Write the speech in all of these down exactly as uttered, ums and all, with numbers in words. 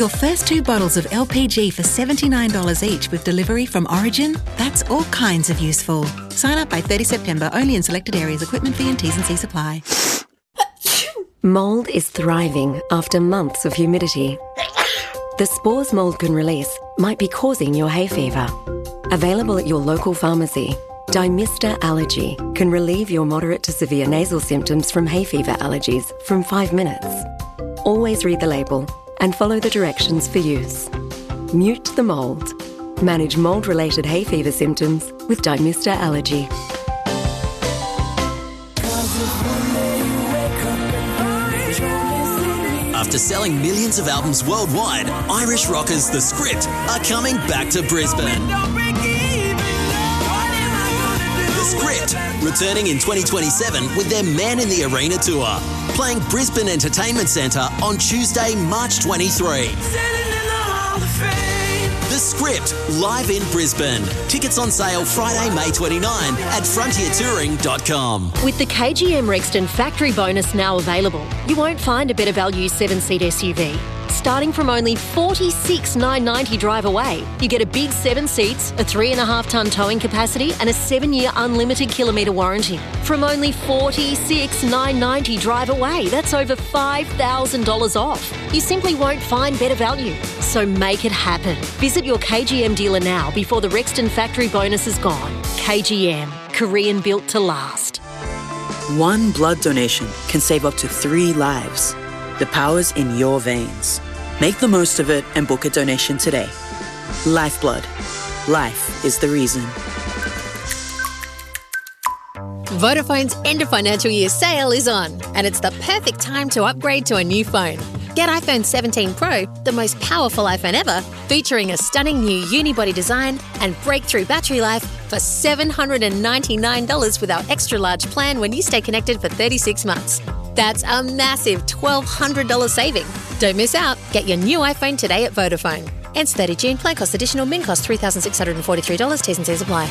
Your first two bottles of L P G for seventy-nine dollars each with delivery from Origin? That's all kinds of useful. Sign up by thirtieth September, only in selected areas. Equipment fee and T's and C's apply. Mould is thriving after months of humidity. The spores mould can release might be causing your hay fever. Available at your local pharmacy, Dymista Allergy can relieve your moderate to severe nasal symptoms from hay fever allergies from five minutes. Always read the label and follow the directions for use. Mute the mould. Manage mould-related hay fever symptoms with Dymista Allergy. After selling millions of albums worldwide, Irish rockers The Script are coming back to Brisbane. The Script, returning in twenty twenty-seven with their Man in the Arena tour, playing Brisbane Entertainment Centre on Tuesday, March twenty-third. The Script, live in Brisbane. Tickets on sale Friday, May twenty-ninth at frontier touring dot com. With the K G M Rexton factory bonus now available, you won't find a better value seven-seat S U V. Starting from only forty-six thousand nine hundred ninety drive away, you get a big seven seats, a three and a half tonne towing capacity and a seven-year unlimited kilometre warranty. From only forty-six thousand nine hundred ninety drive away, that's over five thousand dollars off. You simply won't find better value. So make it happen. Visit your K G M dealer now before the Rexton factory bonus is gone. K G M, Korean built to last. One blood donation can save up to three lives. The power's in your veins. Make the most of it and book a donation today. Lifeblood. Life is the reason. Vodafone's end of financial year sale is on, and it's the perfect time to upgrade to a new phone. Get iPhone seventeen Pro, the most powerful iPhone ever, featuring a stunning new unibody design and breakthrough battery life for seven hundred ninety-nine dollars with our extra large plan when you stay connected for thirty-six months. That's a massive twelve hundred dollars saving. Don't miss out. Get your new iPhone today at Vodafone. Ends thirtieth June. Plan cost additional. Min cost three thousand six hundred forty-three dollars. T's and C's apply.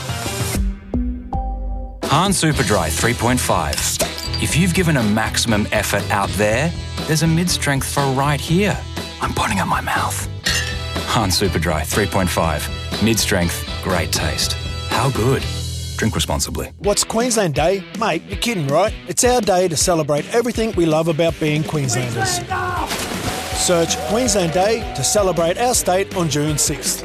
Hahn Superdry three point five. If you've given a maximum effort out there, there's a mid-strength for right here. I'm pointing at my mouth. Hahn Superdry three point five. Mid-strength, great taste. How good? Drink responsibly. What's Queensland Day? Mate, you're kidding, right? It's our day to celebrate everything we love about being Queenslanders. Search Queensland Day to celebrate our state on June sixth.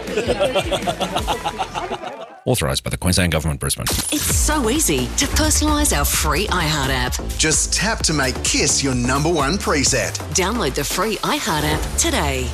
Authorised by the Queensland Government, Brisbane. It's so easy to personalise our free iHeart app. Just tap to make Kiss your number one preset. Download the free iHeart app today.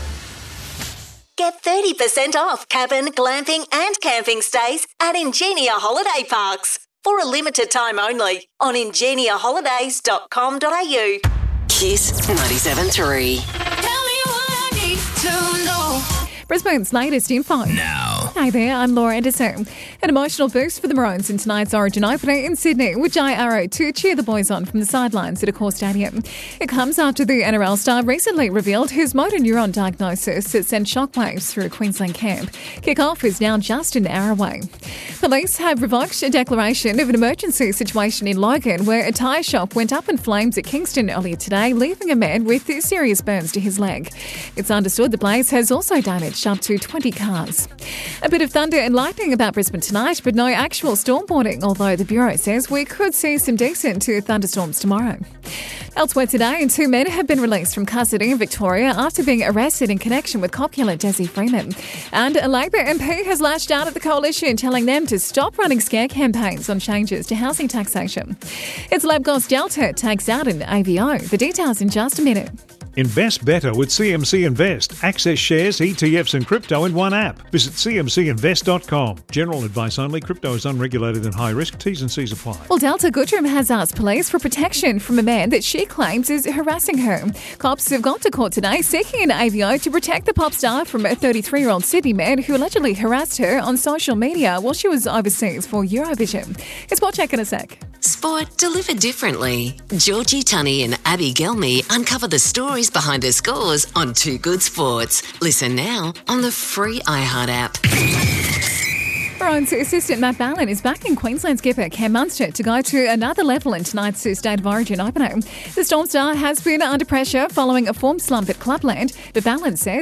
Get thirty percent off cabin, glamping and camping stays at Ingenia Holiday Parks for a limited time only on ingenia holidays dot com dot a u. Kiss ninety-seven point three. Tell me what I need to know. Brisbane's latest info. Now. Hi there, I'm Laura Anderson. An emotional boost for the Maroons in tonight's Origin opener in Sydney, with Jai Arrow to cheer the boys on from the sidelines at Accor Stadium. It comes after the N R L star recently revealed his motor neuron diagnosis that sent shockwaves through a Queensland camp. Kick-off is now just an hour away. Police have revoked a declaration of an emergency situation in Logan, where a tyre shop went up in flames at Kingston earlier today, leaving a man with serious burns to his leg. It's understood the blaze has also damaged up to twenty cars. A bit of thunder and lightning about Brisbane tonight, but no actual storm warning, although the Bureau says we could see some decent to thunderstorms tomorrow. Elsewhere today, two men have been released from custody in Victoria after being arrested in connection with cop killer Desi Freeman. And a Labor M P has lashed out at the coalition, telling them to stop running scare campaigns on changes to housing taxation. It's Labgos Delta takes out an A V O. The details in just a minute. Invest better with C M C Invest. Access shares, E T Fs and crypto in one app. Visit c m c invest dot com. General advice only. Crypto is unregulated and high risk. T's and C's apply. Well, Delta Goodrum has asked police for protection from a man that she claims is harassing her. Cops have gone to court today seeking an A V O to protect the pop star from a thirty-three-year-old Sydney man who allegedly harassed her on social media while she was overseas for Eurovision. It's Sport Check in a sec. Sport delivered differently. Georgie Tunney and Abby Gelmy uncover the stories behind the scores on Too Good Sports. Listen now on the free iHeart app. Maroons assistant Matt Ballin is back in Queensland skipper Cam Munster to go to another level in tonight's State of Origin opener. The Storm star has been under pressure following a form slump at Clubland, but Ballin says